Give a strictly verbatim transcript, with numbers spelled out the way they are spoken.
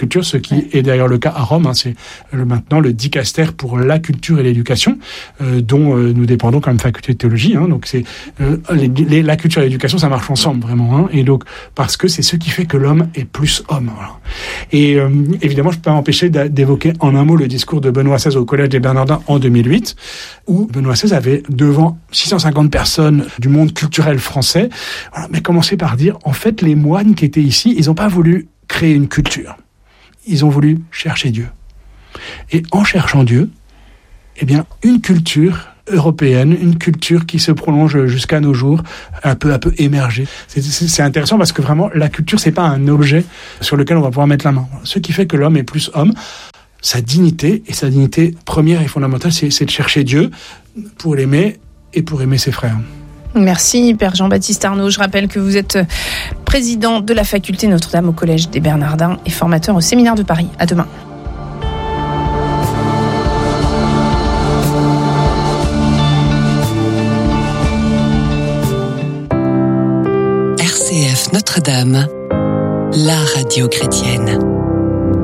culture, ce qui est d'ailleurs le cas à Rome. Hein, c'est le, maintenant le dicaster pour la culture et l'éducation, euh, dont euh, nous dépendons comme faculté de théologie. Hein, donc c'est euh, les, les, la culture et l'éducation, ça marche ensemble vraiment. Hein, et donc parce que c'est ce qui fait que l'homme est plus homme. Voilà. Et euh, évidemment, je peux pas m'empêcher d'évoquer en un mot le discours de Benoît seize au Collège des Bernardins en deux mille huit, où Benoît seize avait devant six cent cinquante personnes du monde culturel français, voilà, mais commencé par dire en fait les moines qui étaient ici, ils n'ont pas voulu créer une culture. Ils ont voulu chercher Dieu. Et en cherchant Dieu, eh bien, une culture européenne, une culture qui se prolonge jusqu'à nos jours, un peu à peu émerger. C'est, c'est, c'est intéressant parce que vraiment, la culture, c'est pas un objet sur lequel on va pouvoir mettre la main. Ce qui fait que l'homme est plus homme, sa dignité, et sa dignité première et fondamentale, c'est, c'est de chercher Dieu pour l'aimer et pour aimer ses frères. Merci Père Jean-Baptiste Arnaud. Je rappelle que vous êtes président de la faculté Notre-Dame au Collège des Bernardins et formateur au Séminaire de Paris. À demain. R C F Notre-Dame, la radio chrétienne.